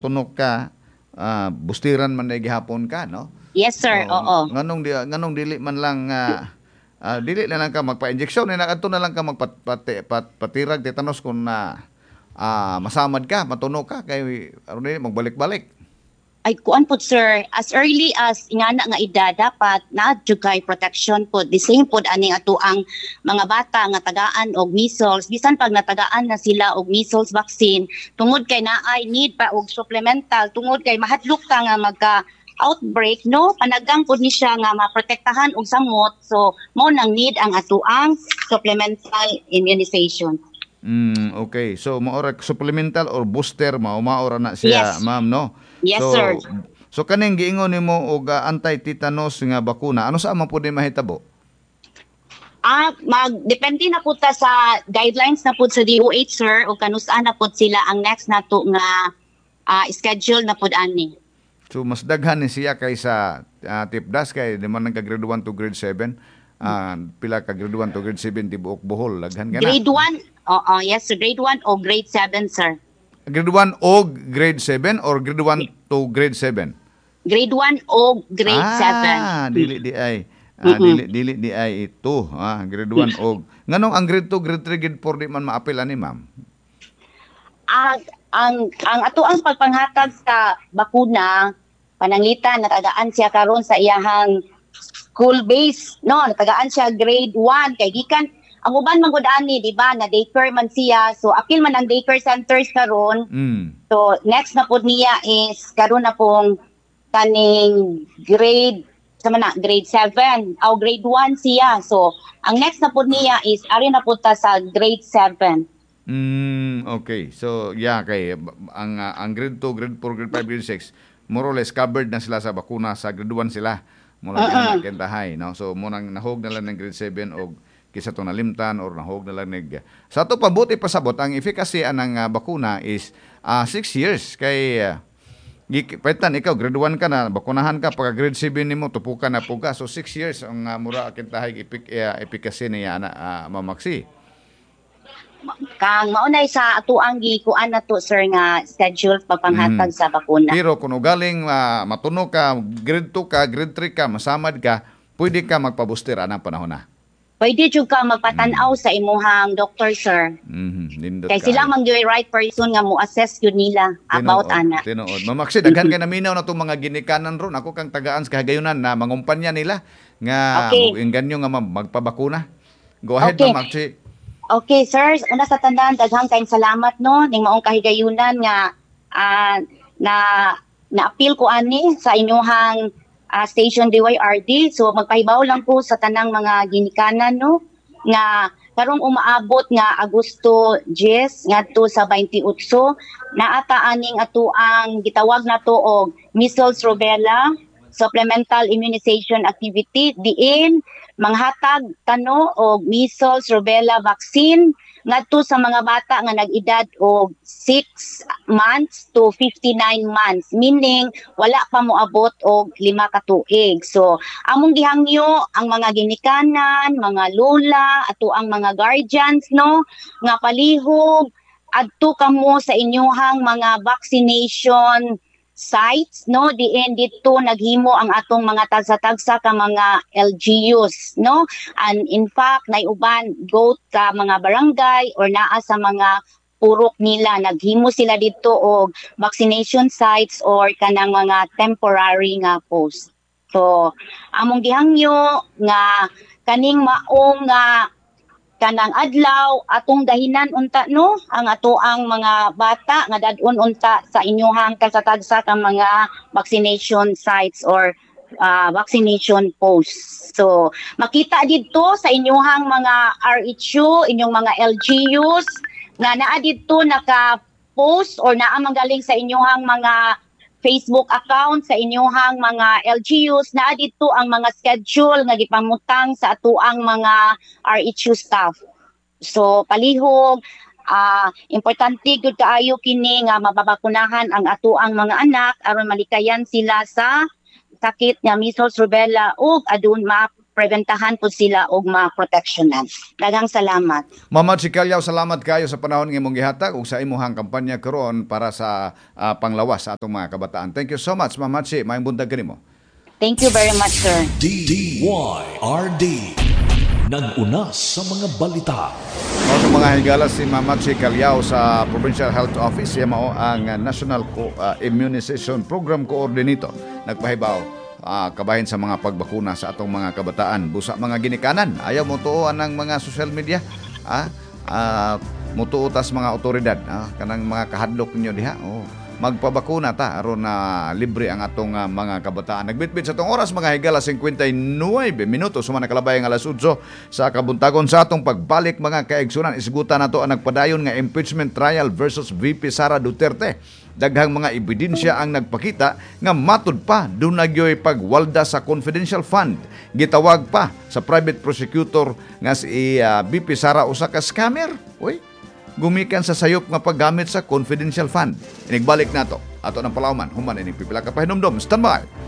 tunok ka, bustiran man na gihapon ka, no? Yes, sir. O, Oo. nganong dili man lang dili na lang ka magpa-injection, adto na lang ka patirag tetanos kung na masamad ka, matunok ka kay aron magbalik-balik. Ay kuan po sir, as early as ingana nga edad dapat na kay protection po. The same po ani ato ang mga bata nga tagaan og measles, bisan pag natagaan na sila og measles vaccine, tungod kay naay need pa og supplemental, tungod kay mahadlok ta nga magka outbreak, no, panagang po ni siya nga maprotektahan og samot, so mo nang need ang atuang supplemental immunization. Okay. So maora supplemental or booster maora na siya, Yes. ma'am, no? Yes, So sir. so kaning giingon nimo og anti-tetanus nga bakuna, ano sa man pud ni mahitabo? Magdepende na po ta sa guidelines na po sa DOH, sir, o kanusaan na po sila ang next nato nga schedule na po ani. So mas daghan ni siya kaysa tipdas kay di man nagka grade 1 to grade 7. Pila ka grade 1 to grade 7 tibuok Bohol, daghan ka na. Grade 1, yes, sir, grade 1 o grade 7, sir. Grade 1 o grade 7 or grade 1 to grade 7? Grade 1 o grade 7. Dili di ay. Dili di ay ito. Grade 1 og. Nganong ang grade 2, grade 3, grade 4 di man maapil ani, ma'am? Ang ato ang pagpanghatag sa bakuna, pananglitan natagaan siya karon sa iyahang school base, no, natagaan siya grade 1 kay gikan ang uban man gud ani, di ba, na daycare man siya, so apil man ang daycare centers karon. So next na pud niya is karon na pong kaning grade grade 7 o grade 1 siya, so ang next na pud niya is ari na pud ta sa grade 7. Okay. So, kay ang grade 2, grade 4, grade 5, grade 6, more or less covered na sila sa bakuna. Sa grade 1 sila. Mula na kentahay, no? So, munang nahog na lang ng grade 7 o kisa to nalimtan or nahog na lang sa to pabuti pasabot, ang efficacy ng bakuna is 6 years. Kay paitan ikaw, grade 1 ka na, bakunahan ka, pagka grade 7 nimo tupukan na po ka. So, 6 years ang mura kentahay efficacy niya mamaksi. Kang maunay sa atuang gikuan na to, sir, nga schedule pagpanghatag sa bakuna. Pero kung galing matuno ka, grade 2 ka, grade 3 ka, masamad ka, pwede ka magpa-booster anang panahon na. Pwede jud ka magpatanaw sa imuhang doctor, sir. Kay sila man gyud right person nga mo assess yun nila about ana. Tinuod. Mamaksi daghan kay naminaw na tong mga ginikanan ron. Ako kang tagaan sa Kahigayunan na mangumpanya nila nga inganyo nga magpabakuna. Go ahead, Mamaksi. Okay, sir. Una sa tandaan, daghang kayong salamat, no, ning maong kahigayunan nga na-appeal ko ani sa inyong station DYRD. So magpahibaw lang po sa tanang mga ginikanan, no, nga karong umaabot nga Agosto 10 ngadto sa 28 naata aning ato ang gitawag nato og measles rubella supplemental immunization activity diin manghatag tano og measles rubella vaccine ngadto sa mga bata nga nag-edad og 6 months to 59 months, meaning wala pa moabot og 5 ka tuig. So among gihangyo ang mga ginikanan, mga lola, ato ang mga guardians, no, nga palihog adto kamo sa inyohang mga vaccination sites, no, diin dito naghimo ang atong mga tagsa-tagsa ka mga LGUs, no, and in fact naiuban go sa mga barangay or naa sa mga purok nila naghimo sila dito og vaccination sites or kanang mga temporary nga post. So among gihangyo nga kaning maong nga kanang adlaw atong dahinan unta, no, ang ato ang mga bata nga dadon unta sa inyohang kasatagsa ka mga vaccination sites or vaccination posts. So makita dito sa inyohang mga RHU, inyong mga LGUs nga naa dito naka-post or naa manggaling sa inyohang mga Facebook account sa inyohang mga LGUs, naa dito ang mga schedule nga gipamutang sa atuang mga RHU staff. So palihog importante gud kaayo kini nga mababakunahan ang atuang mga anak aron malikayan sila sa sakit nga measles rubella ug adun preventahan po sila og ma-protectionan. Daghang salamat. Ma'am Matsi Calyaw, salamat kayo sa panahon ng imong gihatag ug sa imong kampanya karon para sa panglawas sa atong mga kabataan. Thank you so much, Ma'am Matsi. Maayong buntag kanimo. Thank you very much, sir. DYRD nag-una sa mga balita. Sa mga higala si Ma'am Matsi Calyaw sa Provincial Health Office, siya mao ang National Immunization Program Coordinator. Nagpahibaw kabahin sa mga pagbakuna sa atong mga kabataan. Busa mga ginikanan, ayaw mo tuoan ng mga social media. Mutuotas mga otoridad. Kanang mga kahadlok ninyo diha. Magpabakuna ta aron na libre ang atong mga kabataan. Nagbitbit sa atong oras mga higala 59 minutos suma nakalabay ang alas 8 sa kabuntagon sa atong pagbalik mga kaigsunan. Isgutan nato ang nagpadayon nga impeachment trial versus VP Sara Duterte. Daghang mga ebidensya ang nagpakita nga matud pa dunagyoy pagwalda sa confidential fund. Gitawag pa sa private prosecutor nga si VP Sara usa ka scammer. Gumikan sa sayop nga paggamit sa confidential fund. Inigbalik nato ato ng Palauman human ining pipila ka pahinumdom. Standby.